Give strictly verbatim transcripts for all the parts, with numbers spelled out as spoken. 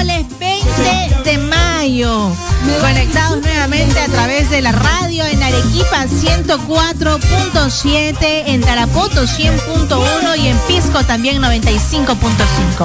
miércoles veinte de mayo. Conectados nuevamente a través de la radio en Arequipa ciento cuatro punto siete, en Tarapoto cien punto uno y en Pisco también noventa y cinco punto cinco.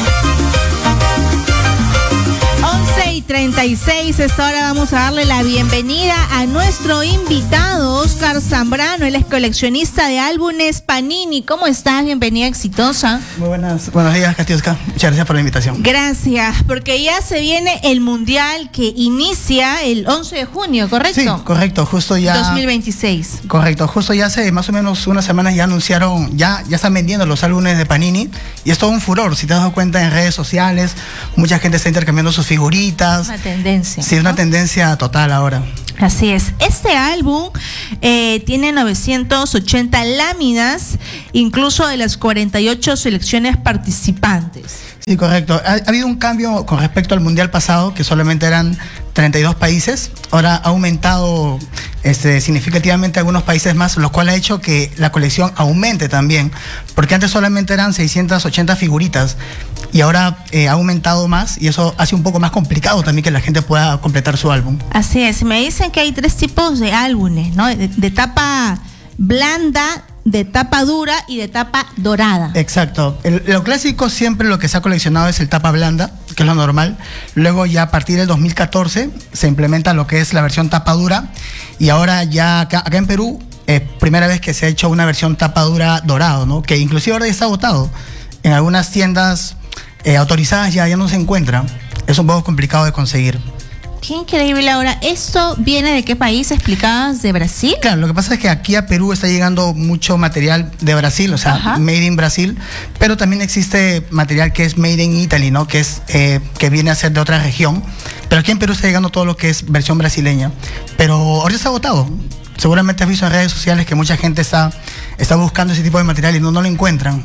once y treinta y seis, esta hora vamos a darle la bienvenida a nuestro invitado, Oscar Zambrano. Él es coleccionista de álbumes Panini. ¿Cómo estás? Bienvenida, exitosa. Muy buenas, buenos días, Katiuska. Muchas gracias por la invitación. Gracias, porque ya se viene el Mundial que inicia el once de junio, ¿correcto? Sí, correcto, justo ya. dos mil veintiséis. Correcto, justo ya hace más o menos unas semanas ya anunciaron, ya, ya están vendiendo los álbumes de Panini y es todo un furor. Si te has dado cuenta en redes sociales, mucha gente está intercambiando sus figuritas. Una tendencia. Sí, una ¿no? tendencia total ahora. Así es. Este álbum eh, tiene novecientas ochenta láminas, incluso de las cuarenta y ocho selecciones participantes. Sí, correcto. Ha, ha habido un cambio con respecto al Mundial pasado, que solamente eran treinta y dos países. Ahora ha aumentado este, significativamente algunos países más, lo cual ha hecho que la colección aumente también, porque antes solamente eran seiscientas ochenta figuritas y ahora eh, ha aumentado más y eso hace un poco más complicado también que la gente pueda completar su álbum. Así es. Me dicen que hay tres tipos de álbumes, ¿no? De, de tapa blanda, de tapa dura y de tapa dorada. Exacto. El, lo clásico siempre lo que se ha coleccionado es el tapa blanda, que es lo normal. Luego ya a partir del dos mil catorce se implementa lo que es la versión tapa dura y ahora ya acá, acá en Perú, eh, primera vez que se ha hecho una versión tapa dura dorado, ¿no? Que inclusive ahora ya está agotado. En algunas tiendas eh, autorizadas ya, ya no se encuentra. Es un poco complicado de conseguir. Qué increíble. Ahora, ¿esto viene de qué país? ¿Explicabas de Brasil? Claro, lo que pasa es que aquí a Perú está llegando mucho material de Brasil, o sea, Ajá. made in Brasil, pero también existe material que es made in Italy, ¿no? Que es eh, que viene a ser de otra región, pero aquí en Perú está llegando todo lo que es versión brasileña, pero ahorita está agotado. Seguramente has visto en redes sociales que mucha gente está, está buscando ese tipo de material y no, no lo encuentran.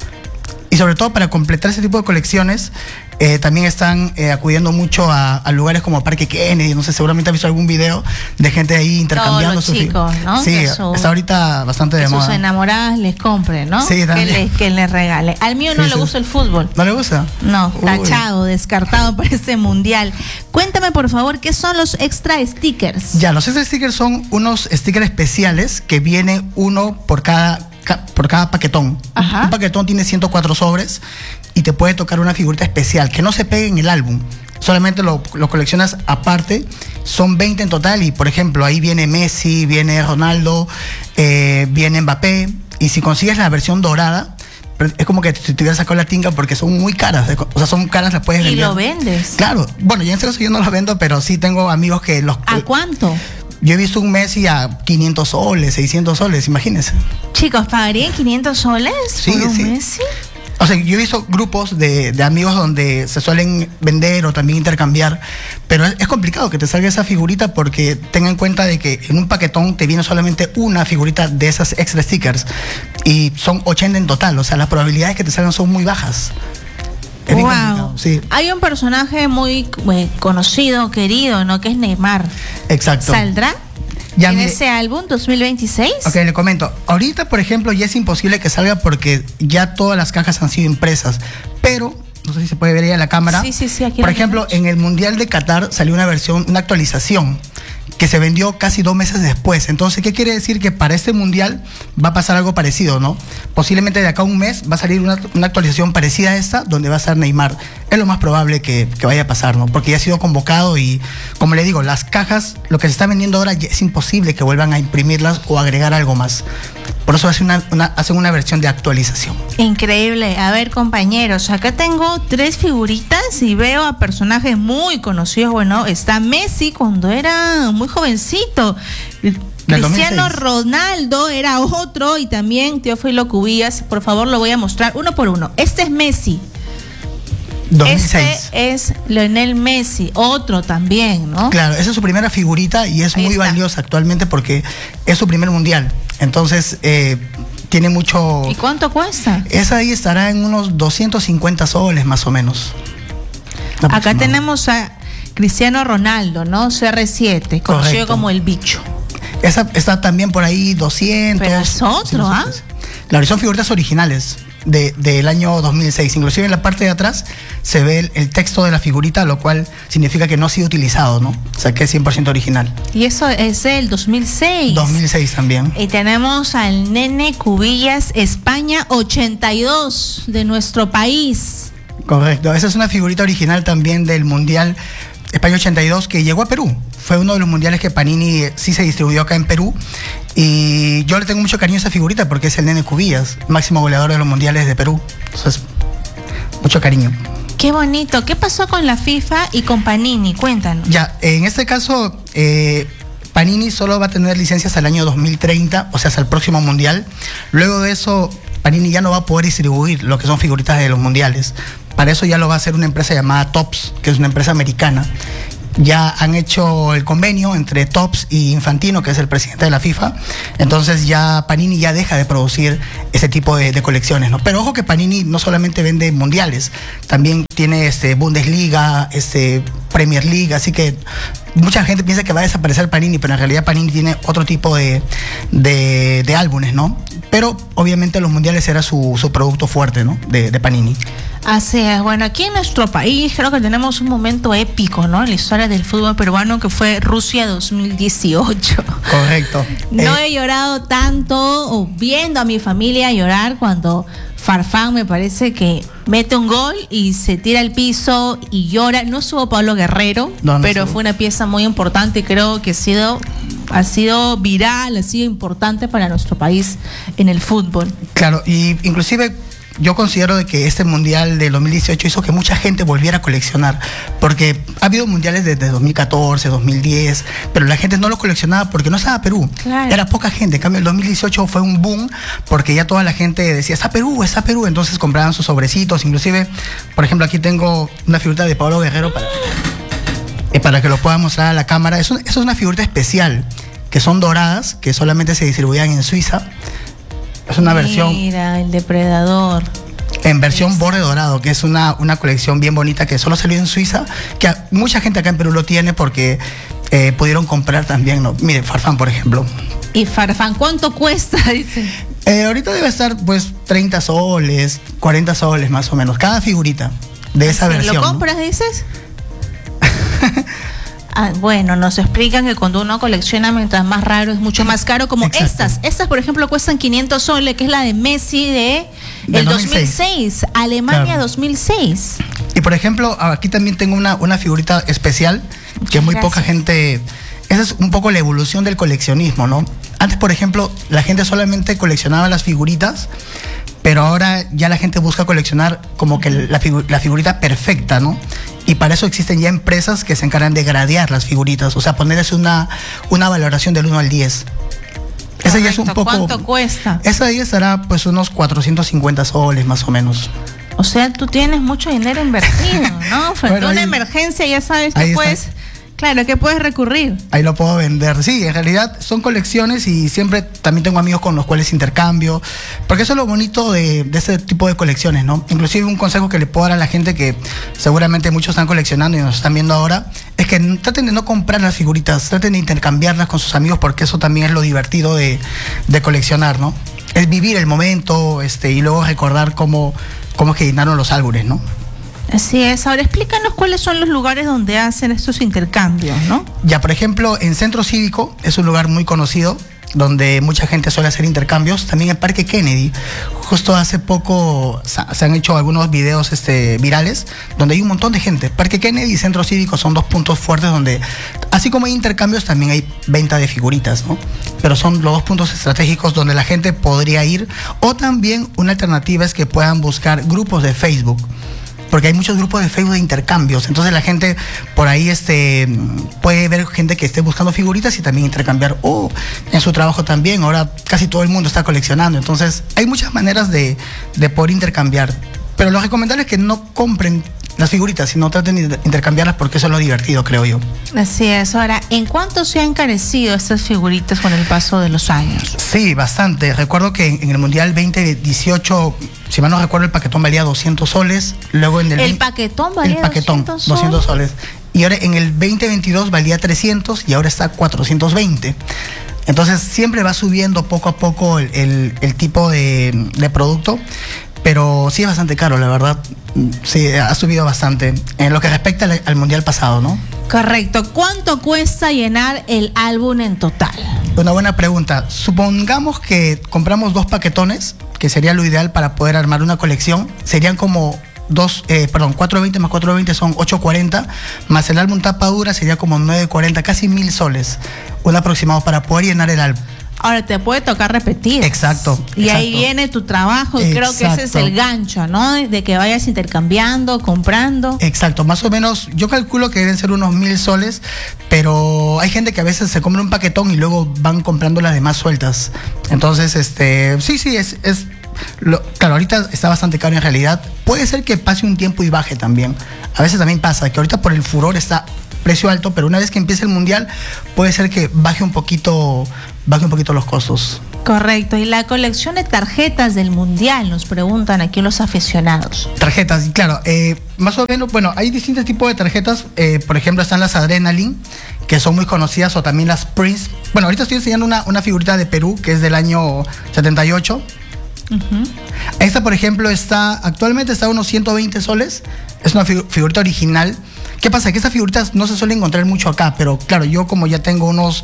Y sobre todo para completar ese tipo de colecciones, eh, también están eh, acudiendo mucho a, a lugares como Parque Kennedy. No sé, seguramente has visto algún video de gente ahí intercambiando. Todos los chicos, ¿no? Sí, que su, está ahorita bastante de moda. Sus enamoradas les compren, ¿no? Sí, también. Que les, que les regale. Al mío no sí, le sí. gusta el fútbol. ¿No le gusta? No, tachado, Uy. descartado para ese mundial. Cuéntame, por favor, ¿qué son los extra stickers? Ya, los extra stickers son unos stickers especiales que vienen uno por cada... por cada paquetón. Ajá. Un paquetón tiene ciento cuatro sobres y te puede tocar una figurita especial que no se pegue en el álbum, solamente lo, lo coleccionas aparte. Son veinte en total y por ejemplo ahí viene Messi, viene Ronaldo, eh, viene Mbappé, y si consigues la versión dorada es como que si te hubieras sacado la tinga porque son muy caras, o sea, son caras, las puedes vender. ¿Y lo vendes? Claro, bueno, ya en este caso yo no los vendo, pero sí tengo amigos que los... ¿A cuánto? Yo he visto un Messi a quinientos soles, seiscientos soles, imagínense. Chicos, ¿pagarían quinientos soles sí, por un sí. Messi? O sea, yo he visto grupos de, de amigos donde se suelen vender o también intercambiar, pero es, es complicado que te salga esa figurita porque ten en cuenta de que en un paquetón te viene solamente una figurita de esas extra stickers y son ochenta en total, o sea, las probabilidades que te salgan son muy bajas. Es wow. bien complicado, sí. Hay un personaje muy eh, conocido, querido, ¿no? Que es Neymar. Exacto. ¿Saldrá ya en mire, ese álbum dos mil veintiséis? Ok, le comento. Ahorita, por ejemplo, ya es imposible que salga porque ya todas las cajas han sido impresas. Pero, no sé si se puede ver ahí en la cámara. Sí, sí, sí. Aquí por ejemplo, en el Mundial de Qatar salió una versión, una actualización que se vendió casi dos meses después. Entonces, ¿qué quiere decir? Que para este mundial va a pasar algo parecido, ¿no? Posiblemente de acá a un mes va a salir una, una actualización parecida a esta, donde va a ser Neymar. Es lo más probable que, que vaya a pasar, ¿no? Porque ya ha sido convocado y, como le digo, las cajas, lo que se está vendiendo ahora ya es imposible que vuelvan a imprimirlas o agregar algo más. Por eso hacen una, una, hacen una versión de actualización. Increíble. A ver, compañeros, acá tengo tres figuritas y veo a personajes muy conocidos. Bueno, está Messi cuando era muy jovencito. Cristiano Ronaldo era otro y también Teófilo Cubillas. Por favor, lo voy a mostrar uno por uno. Este es Messi. dos mil seis. Este es Lionel Messi, otro también, ¿no? Claro, esa es su primera figurita y es Ahí muy está. valiosa actualmente porque es su primer mundial. Entonces, eh, tiene mucho... ¿Y cuánto cuesta? Esa ahí estará en unos doscientos cincuenta soles más o menos. Acá tenemos a Cristiano Ronaldo, ¿no? C R siete, conocido Correcto. como el bicho. Esa está también por ahí doscientos. Pero es otro, ¿ah? Claro, son figuritas originales. de, del año dos mil seis. Inclusive en la parte de atrás se ve el, el texto de la figurita, lo cual significa que no ha sido utilizado, ¿no? O sea, que es cien por ciento original. Y eso es del dos mil seis. dos mil seis también. Y tenemos al Nene Cubillas, España ochenta y dos, de nuestro país. Correcto. Esa es una figurita original también del Mundial España ochenta y dos que llegó a Perú. Fue uno de los mundiales que Panini sí se distribuyó acá en Perú. Y yo le tengo mucho cariño a esa figurita porque es el Nene Cubillas, máximo goleador de los mundiales de Perú. Entonces, mucho cariño. Qué bonito. ¿Qué pasó con la FIFA y con Panini? Cuéntanos. Ya, en este caso, eh, Panini solo va a tener licencias al año dos mil treinta, o sea, hasta el próximo mundial. Luego de eso, Panini ya no va a poder distribuir lo que son figuritas de los mundiales. Para eso ya lo va a hacer una empresa llamada Topps, que es una empresa americana. Ya han hecho el convenio entre Topps y Infantino, que es el presidente de la FIFA. Entonces ya Panini ya deja de producir ese tipo de, de colecciones, ¿no? Pero ojo que Panini no solamente vende mundiales, también tiene este Bundesliga, este Premier League, así que mucha gente piensa que va a desaparecer Panini, pero en realidad Panini tiene otro tipo de, de, de álbumes, ¿no? Pero obviamente los mundiales será su, su producto fuerte, ¿no? De, de Panini. Así es. Bueno, aquí en nuestro país creo que tenemos un momento épico, ¿no? En la historia del fútbol peruano, que fue Rusia dos mil dieciocho. Correcto. No eh, he llorado tanto, o viendo a mi familia llorar, cuando Farfán me parece que mete un gol y se tira al piso y llora. No estuvo Pablo Guerrero, no, no pero estuvo. Fue una pieza muy importante y creo que ha sido, ha sido viral, ha sido importante para nuestro país en el fútbol. Claro, y inclusive yo considero de que este mundial de dos mil dieciocho hizo que mucha gente volviera a coleccionar, porque ha habido mundiales desde dos mil catorce, dos mil diez, pero la gente no lo coleccionaba porque no estaba Perú. Claro. Era poca gente. En cambio, el dos mil dieciocho fue un boom porque ya toda la gente decía, está Perú, está Perú. Entonces compraban sus sobrecitos. Inclusive, por ejemplo, aquí tengo una figurita de Pablo Guerrero para, eh, para que lo pueda mostrar a la cámara. Eso, eso es una figurita especial, que son doradas, que solamente se distribuían en Suiza. Es una Mira, versión... Mira, el depredador. En versión borde dorado, que es una, una colección bien bonita que solo salió en Suiza, que a, mucha gente acá en Perú lo tiene porque eh, pudieron comprar también, ¿no? Mire, Farfán, por ejemplo. ¿Y Farfán cuánto cuesta? Dice. Eh, ahorita debe estar pues treinta soles, cuarenta soles más o menos, cada figurita de esa versión. ¿Lo compras, ¿no? Dices? Ah, bueno, nos explican que cuando uno colecciona, mientras más raro es mucho más caro, como Exacto. estas. Estas, por ejemplo, cuestan quinientos soles, que es la de Messi de el dos mil seis, Alemania claro. dos mil seis. Y por ejemplo, aquí también tengo una, una figurita especial, Muchas que muy gracias. Poca gente... Esa es un poco la evolución del coleccionismo, ¿no? Antes, por ejemplo, la gente solamente coleccionaba las figuritas, pero ahora ya la gente busca coleccionar como que la, figu la figurita perfecta, ¿no? Y para eso existen ya empresas que se encargan de gradear las figuritas, o sea, ponerles una, una valoración del uno al diez. Esa ya es un poco... ¿Cuánto cuesta? Esa ya estará pues unos cuatrocientos cincuenta soles más o menos. O sea, tú tienes mucho dinero invertido, ¿no? Frente bueno, a una ahí, emergencia ya sabes que puedes... Claro, que puedes recurrir. Ahí lo puedo vender. Sí, en realidad son colecciones y siempre también tengo amigos con los cuales intercambio, porque eso es lo bonito de, de ese tipo de colecciones, ¿no? Inclusive un consejo que le puedo dar a la gente que seguramente muchos están coleccionando y nos están viendo ahora, es que traten de no comprar las figuritas, traten de intercambiarlas con sus amigos, porque eso también es lo divertido de, de coleccionar, ¿no? Es vivir el momento este, y luego recordar cómo, cómo es que llenaron los álbumes, ¿no? Así es. Ahora explícanos cuáles son los lugares donde hacen estos intercambios, ¿no? Ya, por ejemplo, en Centro Cívico es un lugar muy conocido donde mucha gente suele hacer intercambios. También en Parque Kennedy. Justo hace poco se han hecho algunos videos este, virales donde hay un montón de gente. Parque Kennedy y Centro Cívico son dos puntos fuertes donde, así como hay intercambios, también hay venta de figuritas, ¿no? Pero son los dos puntos estratégicos donde la gente podría ir. O también una alternativa es que puedan buscar grupos de Facebook, porque hay muchos grupos de Facebook de intercambios, entonces la gente por ahí este, puede ver gente que esté buscando figuritas y también intercambiar, o en su trabajo también, ahora casi todo el mundo está coleccionando, entonces hay muchas maneras de, de poder intercambiar, pero lo recomendable es que no compren las figuritas, sino traten de intercambiarlas porque eso es lo divertido, creo yo. Así es. Ahora, ¿en cuánto se han encarecido estas figuritas con el paso de los años? Sí, bastante. Recuerdo que en, en el Mundial veinte dieciocho, si mal no recuerdo, el paquetón valía doscientos soles. Luego en el, ¿El veinte, paquetón valía el paquetón, doscientos soles? doscientos soles. Y ahora en el veinte veintidós valía trescientos y ahora está cuatrocientos veinte. Entonces siempre va subiendo poco a poco el, el, el tipo de, de producto. pero sí es bastante caro, la verdad. Sí, ha subido bastante en lo que respecta al, al mundial pasado, ¿no? Correcto. ¿Cuánto cuesta llenar el álbum en total? Una buena pregunta. Supongamos que compramos dos paquetones, que sería lo ideal para poder armar una colección. Serían como dos, eh, perdón, cuatrocientos veinte más cuatrocientos veinte son ochocientos cuarenta, más el álbum tapa dura sería como novecientos cuarenta, casi mil soles, un aproximado para poder llenar el álbum. Ahora te puede tocar repetir. Exacto. Y exacto. ahí viene tu trabajo, y exacto. creo que ese es el gancho, ¿no? De que vayas intercambiando, comprando. Exacto, más o menos, yo calculo que deben ser unos mil soles, pero hay gente que a veces se compra un paquetón y luego van comprando las demás sueltas. Entonces, este, sí, sí, es, es lo, claro, ahorita está bastante caro en realidad. Puede ser que pase un tiempo y baje también. A veces también pasa que ahorita por el furor está precio alto, pero una vez que empiece el mundial puede ser que baje un poquito, baje un poquito los costos. Correcto. Y la colección de tarjetas del mundial, nos preguntan aquí los aficionados. Tarjetas, claro, eh, más o menos, bueno, hay distintos tipos de tarjetas. Eh, por ejemplo, están las Adrenaline, que son muy conocidas, o también las Prince. Bueno, ahorita estoy enseñando una, una figurita de Perú, que es del año setenta y ocho. Uh-huh. Esta, por ejemplo, está actualmente está a unos ciento veinte soles. Es una figu- figurita original. ¿Qué pasa? Que estas figuritas no se suelen encontrar mucho acá, pero claro, yo como ya tengo unos,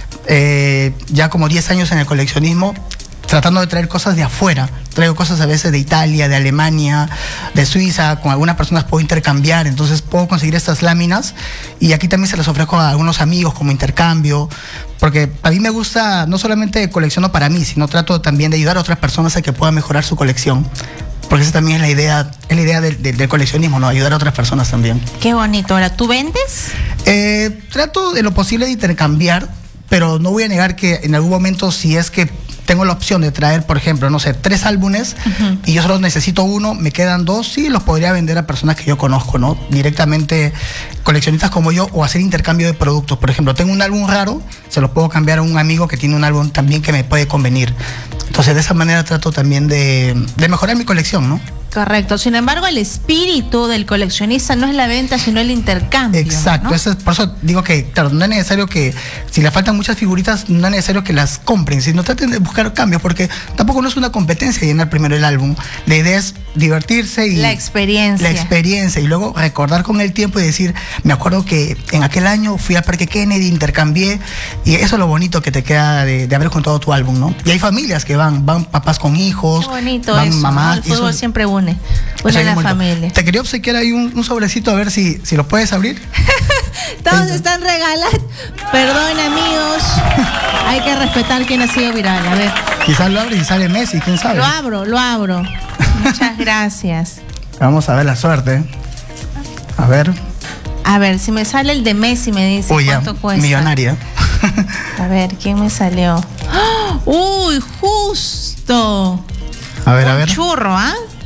eh, ya como diez años en el coleccionismo, tratando de traer cosas de afuera, traigo cosas a veces de Italia, de Alemania, de Suiza, con algunas personas puedo intercambiar, entonces puedo conseguir estas láminas y aquí también se las ofrezco a algunos amigos como intercambio, porque a mí me gusta, no solamente colecciono para mí, sino trato también de ayudar a otras personas a que puedan mejorar su colección. Porque esa también es la idea, es la idea del, del, del coleccionismo, ¿no? Ayudar a otras personas también. Qué bonito. Ahora, ¿tú vendes? Eh, trato de lo posible de intercambiar, pero no voy a negar que en algún momento, si es que tengo la opción de traer, por ejemplo, no sé, tres álbumes, uh-huh, y yo solo necesito uno, me quedan dos, sí, los podría vender a personas que yo conozco, ¿no? Directamente, coleccionistas como yo, o hacer intercambio de productos. Por ejemplo, tengo un álbum raro, se lo puedo cambiar a un amigo que tiene un álbum también que me puede convenir. Entonces, de esa manera trato también de, de mejorar mi colección, ¿no? Correcto. Sin embargo, el espíritu del coleccionista no es la venta, sino el intercambio. Exacto. ¿no? Eso es, por eso digo que, claro, no es necesario que, si le faltan muchas figuritas, no es necesario que las compren, sino traten de buscar cambios, porque tampoco no es una competencia llenar primero el álbum. La idea es divertirse y... La experiencia. La experiencia. Y luego recordar con el tiempo y decir, me acuerdo que en aquel año fui al Parque Kennedy, intercambié, y eso es lo bonito que te queda de, de haber juntado tu álbum, ¿no? Y hay familias que van, van papás con hijos. Qué bonito van eso, mamás. ¿no? El fútbol eso, siempre une. Une a la familia. Te quería obsequiar ahí un, un sobrecito, a ver si, si lo puedes abrir. Todos están regalando. Perdón, amigos. Hay que respetar quién ha sido viral. A ver. Quizás lo abres y sale Messi, quién sabe. Lo abro, lo abro. Muchas gracias. Vamos a ver la suerte. A ver. A ver, si me sale el de Messi, me dice. Uy, cuánto ya, cuesta. Millonaria. A ver, ¿quién me salió? ¡Uy, justo! A ver, un a ver. Churro, ¿ah? ¿eh?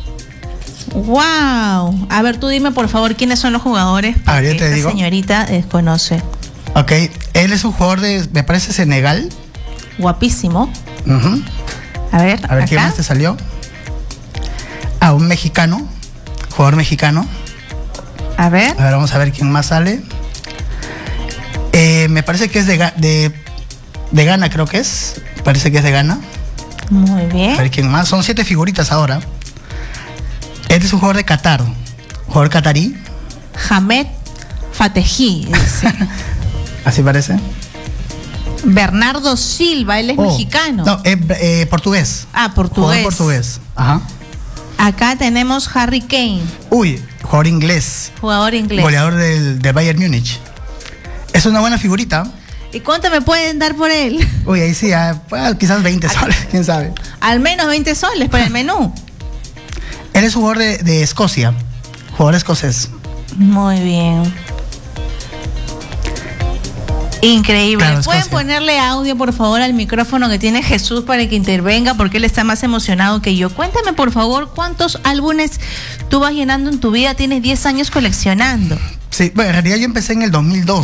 Wow. A ver, tú dime por favor quiénes son los jugadores, porque a ver, yo te esta digo. señorita desconoce. Ok, él es un jugador de, me parece, Senegal. Guapísimo. Uh-huh. A ver, a ver, acá. ¿quién más te salió? Ah, un mexicano, jugador mexicano. A ver. A ver, vamos a ver quién más sale. Eh, me parece que es de, de, de Ghana, creo que es. Parece que es de Ghana. Muy bien. A ver quién más. Son siete figuritas ahora. Este es un jugador de Qatar, jugador catarí. Hamed Fatehi, dice. Así parece. Bernardo Silva, él es oh, mexicano. No, eh, eh, portugués. Ah, portugués. Jugador portugués. Ajá. Acá tenemos Harry Kane. Uy, jugador inglés. Jugador inglés. Goleador del, del Bayern Múnich. Es una buena figurita. ¿Y cuánto me pueden dar por él? Uy, ahí sí, ah, pues, quizás veinte soles, quién sabe. Al menos veinte soles por el menú. Él es jugador de, de Escocia, jugador escocés. Muy bien. Increíble. Claro, ¿Pueden Escocia. ponerle audio, por favor, al micrófono que tiene Jesús para que intervenga? Porque él está más emocionado que yo. Cuéntame, por favor, ¿cuántos álbumes tú vas llenando en tu vida? Tienes diez años coleccionando. Sí, bueno, en realidad yo empecé en el dos mil dos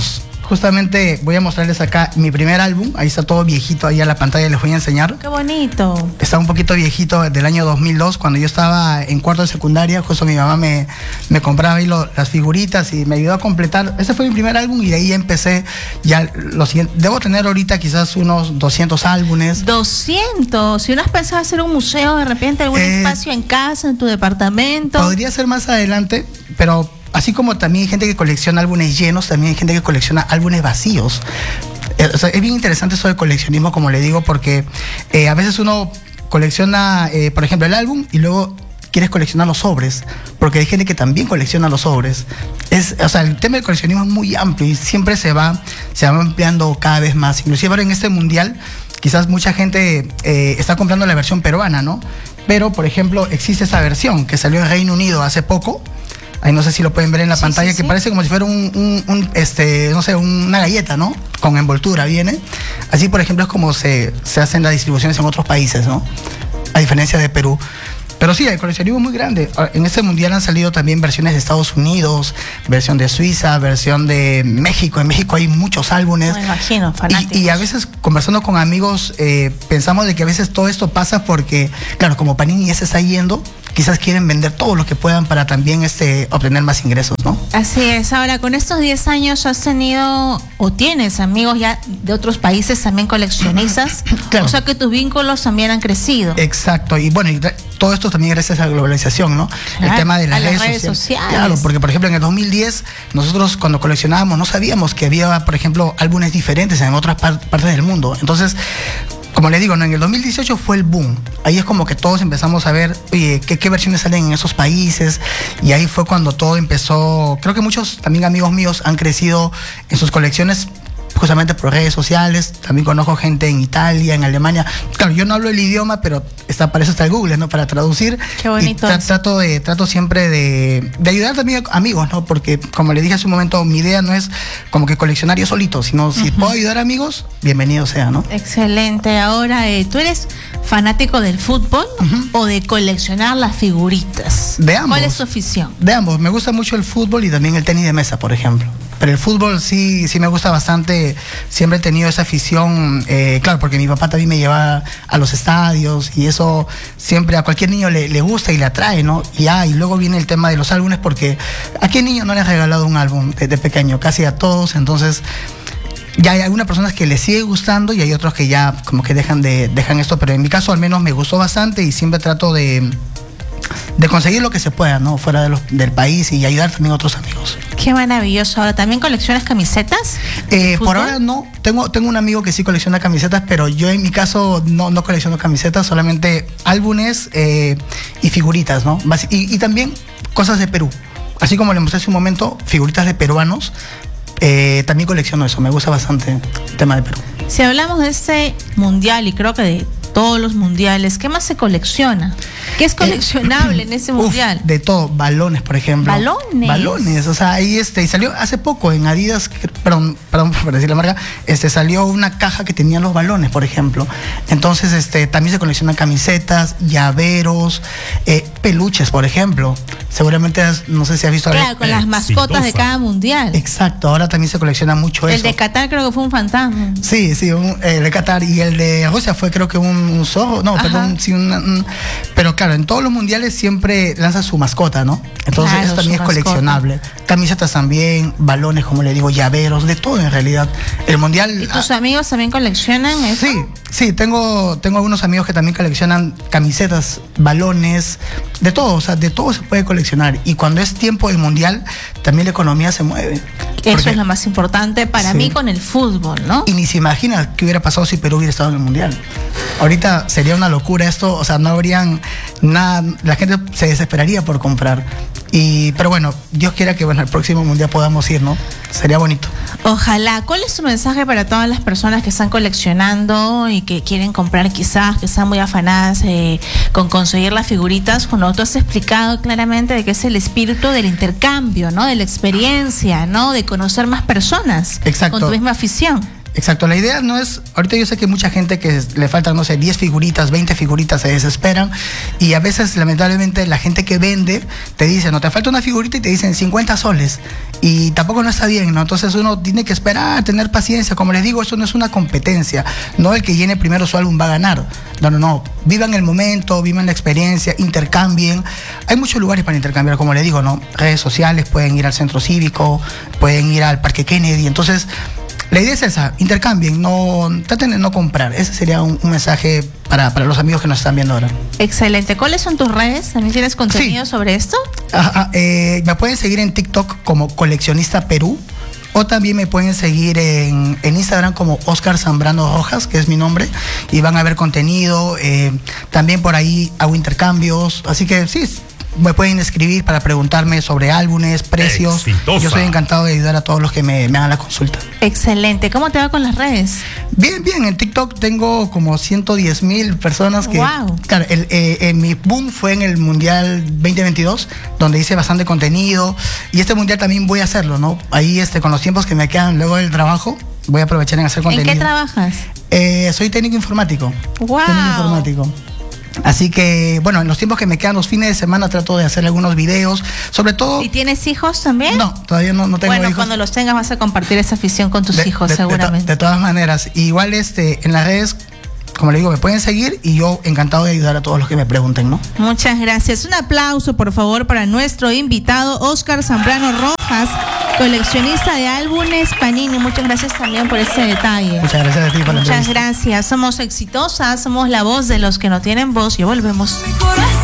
justamente voy a mostrarles acá mi primer álbum. Ahí está todo viejito, ahí a la pantalla les voy a enseñar. ¡Qué bonito! Está un poquito viejito, del año dos mil dos, cuando yo estaba en cuarto de secundaria. Justo mi mamá me, me compraba ahí lo, las figuritas y me ayudó a completar. Ese fue mi primer álbum y de ahí empecé ya lo siguiente. Debo tener ahorita quizás unos doscientos álbumes. doscientos. Si uno has pensado hacer un museo de repente, algún eh, espacio en casa, en tu departamento. Podría ser más adelante, pero así como también hay gente que colecciona álbumes llenos, también hay gente que colecciona álbumes vacíos. Eh, o sea, es bien interesante eso del coleccionismo, como le digo, porque eh, a veces uno colecciona, eh, por ejemplo, el álbum y luego quieres coleccionar los sobres, porque hay gente que también colecciona los sobres. Es, o sea, el tema del coleccionismo es muy amplio y siempre se va, se va ampliando cada vez más. Inclusive ahora en este mundial, quizás mucha gente eh, está comprando la versión peruana, ¿no? Pero, por ejemplo, existe esa versión que salió en Reino Unido hace poco. Ahí no sé si lo pueden ver en la sí, pantalla, sí, que sí. Parece como si fuera un, un, un, este, no sé, una galleta, ¿no? Con envoltura viene. Así, por ejemplo, es como se, se hacen las distribuciones en otros países, ¿no? A diferencia de Perú. Pero sí, el coleccionismo es muy grande. En este mundial han salido también versiones de Estados Unidos, versión de Suiza, versión de México. En México hay muchos álbumes. Me imagino, fanáticos. Y, y a veces, conversando con amigos, eh, pensamos de que a veces todo esto pasa porque, claro, como Panini ya se está yendo, quizás quieren vender todo lo que puedan para también este, obtener más ingresos, ¿no? Así es. Ahora, con estos diez años has tenido o tienes amigos ya de otros países también coleccionistas. Claro. O sea que tus vínculos también han crecido. Exacto. Y bueno, y todo esto también gracias a la globalización, ¿no? Claro, el tema de las, a las redes, redes sociales. sociales. Claro, porque por ejemplo en el dos mil diez nosotros cuando coleccionábamos no sabíamos que había, por ejemplo, álbumes diferentes en otras par partes del mundo. Entonces, como le digo, ¿no? En el dos mil dieciocho fue el boom. Ahí es como que todos empezamos a ver, oye, ¿qué, qué versiones salen en esos países? Y ahí fue cuando todo empezó. Creo que muchos también amigos míos han crecido en sus colecciones justamente por redes sociales. También conozco gente en Italia, en Alemania. Claro, yo no hablo el idioma, pero está, para eso está el Google, ¿no? Para traducir. Qué bonito. Y tra trato, de, trato siempre de, de ayudar también a amigos, ¿no? Porque, como le dije hace un momento, mi idea no es como que coleccionar yo solito, sino si uh-huh. puedo ayudar a amigos, bienvenido sea, ¿no? Excelente. Ahora, eh, ¿tú eres fanático del fútbol uh-huh. o de coleccionar las figuritas? De ambos. ¿Cuál es tu afición? De ambos. Me gusta mucho el fútbol y también el tenis de mesa, por ejemplo. Pero el fútbol sí, sí me gusta bastante. Siempre he tenido esa afición, eh, claro, porque mi papá también me llevaba a los estadios y eso siempre a cualquier niño le, le gusta y le atrae, ¿no? Y, ah, y luego viene el tema de los álbumes, porque ¿a qué niño no le has regalado un álbum desde pequeño? Casi a todos. Entonces, ya hay algunas personas que les sigue gustando y hay otros que ya como que dejan, de, dejan esto, pero en mi caso al menos me gustó bastante y siempre trato de... de conseguir lo que se pueda, ¿no? Fuera de los, del país y ayudar también a otros amigos. Qué maravilloso. Ahora, ¿también coleccionas camisetas? Eh, por ahora no. Tengo, tengo un amigo que sí colecciona camisetas, pero yo en mi caso no, no colecciono camisetas, solamente álbumes eh, y figuritas, ¿no? Y, y también cosas de Perú. Así como le mostré hace un momento, figuritas de peruanos. Eh, también colecciono eso. Me gusta bastante el tema de Perú. Si hablamos de este mundial, y creo que de todos los mundiales, ¿qué más se colecciona? ¿Qué es coleccionable eh, en ese mundial? Uf, de todo, balones, por ejemplo. Balones. Balones, o sea, ahí este, y salió hace poco en Adidas, perdón, perdón por decir la marca, este, salió una caja que tenía los balones, por ejemplo. Entonces, este, también se coleccionan camisetas, llaveros, eh, peluches, por ejemplo. Seguramente, has, no sé si has visto... Claro, la, con eh, las mascotas de cada mundial. Exacto, ahora también se colecciona mucho el eso. El de Qatar creo que fue un fantasma. Sí, sí, un, el de Qatar, y el de Rusia fue creo que un, un zorro, no, Ajá. perdón, sí, un, un, pero claro, en todos los mundiales siempre lanza su mascota, ¿no? Entonces claro, eso también es coleccionable. Mascota. Camisetas también, balones, como le digo, llaveros, de todo en realidad. El mundial... ¿Y tus amigos también coleccionan eso? Sí, sí, tengo, tengo algunos amigos que también coleccionan camisetas, balones, de todo, o sea, de todo se puede coleccionar. Y cuando es tiempo del mundial, también la economía se mueve. Eso porque, es lo más importante para sí. mí con el fútbol, ¿no? Y ni se imagina qué hubiera pasado si Perú hubiera estado en el mundial. Ahorita sería una locura esto, o sea, no habrían nada, la gente se desesperaría por comprar. Y, pero bueno, Dios quiera que bueno, el próximo mundial podamos ir, ¿no? Sería bonito. Ojalá. ¿Cuál es tu mensaje para todas las personas que están coleccionando y que quieren comprar quizás, que están muy afanadas eh, con conseguir las figuritas? Bueno, tú has explicado claramente de que es el espíritu del intercambio, ¿no? De la experiencia, ¿no? De conocer más personas. Exacto. Con tu misma afición. exacto. La idea no es, ahorita yo sé que mucha gente que le faltan, no sé, diez figuritas, veinte figuritas, se desesperan, y a veces lamentablemente la gente que vende te dice, no, te falta una figurita y te dicen cincuenta soles, y tampoco no está bien, ¿no? Entonces uno tiene que esperar, tener paciencia. Como les digo, esto no es una competencia, no el que llene primero su álbum va a ganar, no, no, no, vivan el momento, vivan la experiencia, intercambien. Hay muchos lugares para intercambiar, como les digo, ¿no? Redes sociales, pueden ir al centro cívico, pueden ir al Parque Kennedy. Entonces la idea es esa, intercambien, no, traten de no comprar. Ese sería un, un mensaje para, para los amigos que nos están viendo ahora. Excelente. ¿Cuáles son tus redes? ¿También tienes contenido sí. sobre esto? Ajá, eh, me pueden seguir en TikTok como Coleccionista Perú, o también me pueden seguir en, en Instagram como Oscar Zambrano Rojas, que es mi nombre, y van a ver contenido. Eh, también por ahí hago intercambios, así que sí, me pueden escribir para preguntarme sobre álbumes, precios. Exitosa. Yo soy encantado de ayudar a todos los que me, me hagan la consulta. Excelente. ¿Cómo te va con las redes? Bien, bien. En TikTok tengo como ciento diez mil personas que... Wow. Claro, el, eh, eh, mi boom fue en el Mundial veinte veintidós, donde hice bastante contenido. Y este Mundial también voy a hacerlo, ¿no? Ahí este, con los tiempos que me quedan luego del trabajo, voy a aprovechar en hacer contenido. ¿En qué trabajas? Eh, soy técnico informático. Wow. Técnico informático. Así que, bueno, en los tiempos que me quedan, los fines de semana, trato de hacer algunos videos, sobre todo... ¿Y tienes hijos también? No, todavía no, no tengo bueno, hijos. Bueno, cuando los tengas vas a compartir esa afición con tus de, hijos, de, seguramente. De, to, de todas maneras, igual este, en las redes, como le digo, me pueden seguir y yo encantado de ayudar a todos los que me pregunten, ¿no? Muchas gracias. Un aplauso, por favor, para nuestro invitado, Oscar Zambrano Rojas, coleccionista de álbumes Panini. Muchas gracias también por ese detalle. Muchas gracias a ti por la Muchas entrevista. gracias. Somos exitosas, somos la voz de los que no tienen voz. Y volvemos.